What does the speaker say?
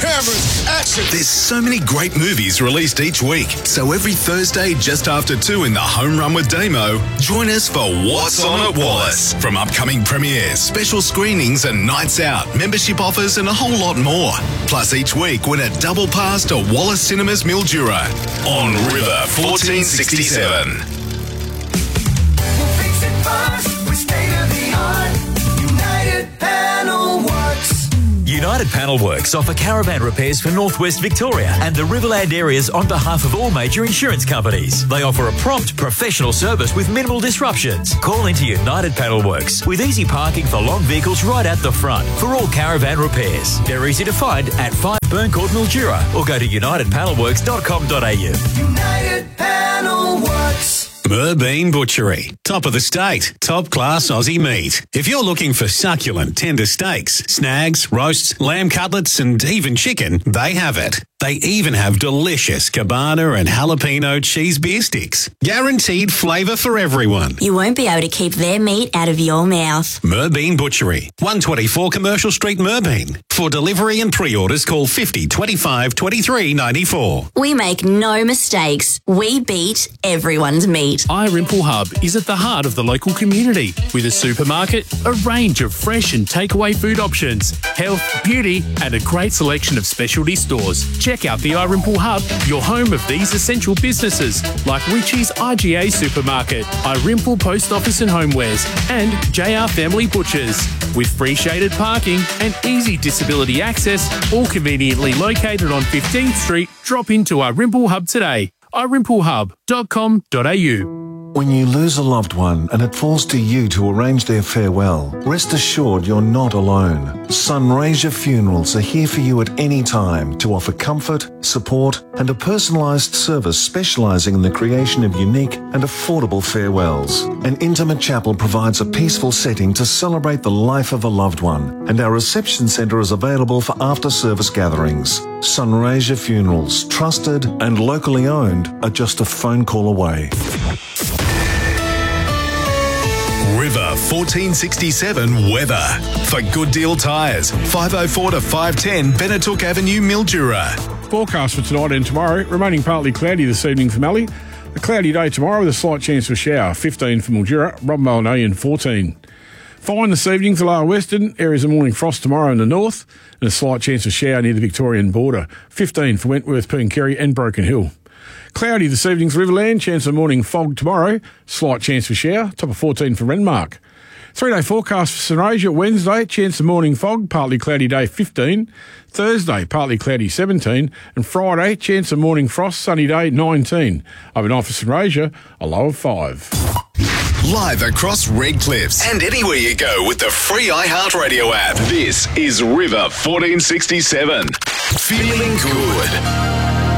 cameras, action! There's so many great movies released each week. So every Thursday, just after 2 in the Home Run with Damo, join us for What's On at Wallace. From upcoming premieres, special screenings and nights out, membership offers and a whole lot more. Plus each week, win a double pass to Wallace Cinemas Mildura on River 1467. We'll fix it fast with state-of-the-art United Panel Works. United Panel Works offer caravan repairs for Northwest Victoria and the Riverland areas on behalf of all major insurance companies. They offer a prompt, professional service with minimal disruptions. Call into United Panel Works with easy parking for long vehicles right out the front for all caravan repairs. They're easy to find at 5 Burncourt Mildura or go to unitedpanelworks.com.au. United Panel Works. Merbean Butchery. Top of the state. Top class Aussie meat. If you're looking for succulent, tender steaks, snags, roasts, lamb cutlets and even chicken, they have it. They even have delicious cabana and jalapeno cheese beer sticks. Guaranteed flavour for everyone. You won't be able to keep their meat out of your mouth. Merbean Butchery. 124 Commercial Street, Merbean. For delivery and pre-orders, call 50 25 23 94. We make no mistakes. We beat everyone's meat. iRimple Hub is at the heart of the local community with a supermarket, a range of fresh and takeaway food options, health, beauty and a great selection of specialty stores. Check out the iRimple Hub, your home of these essential businesses like Richie's IGA Supermarket, iRimple Post Office and Homewares and JR Family Butchers. With free shaded parking and easy disability access, all conveniently located on 15th Street, drop into iRimple Hub today. iRimpleHub.com.au. When you lose a loved one and it falls to you to arrange their farewell, rest assured you're not alone. Sunraysia Funerals are here for you at any time to offer comfort, support and a personalised service specialising in the creation of unique and affordable farewells. An intimate chapel provides a peaceful setting to celebrate the life of a loved one, and our reception centre is available for after-service gatherings. Sunraysia Funerals, trusted and locally owned, are just a phone call away. River 1467 weather. For Good Deal Tyres, 504 to 510 Benetook Avenue, Mildura. Forecast for tonight and tomorrow, remaining partly cloudy this evening for Mallee. A cloudy day tomorrow with a slight chance of a shower, 15 for Mildura, Robinball and 14. Fine this evening for Lower Western, areas of morning frost tomorrow in the north, and a slight chance of shower near the Victorian border, 15 for Wentworth, Pooncarie and Broken Hill. Cloudy this evening for Riverland, chance of morning fog tomorrow, slight chance for shower, top of 14 for Renmark. 3-day forecast for Sunraysia, Wednesday, chance of morning fog, partly cloudy day 15, Thursday, partly cloudy 17, and Friday, chance of morning frost, sunny day 19. Overnight for Sunraysia, a low of 5. Live across Red Cliffs and anywhere you go with the free iHeartRadio app. This is River 1467. Feeling good.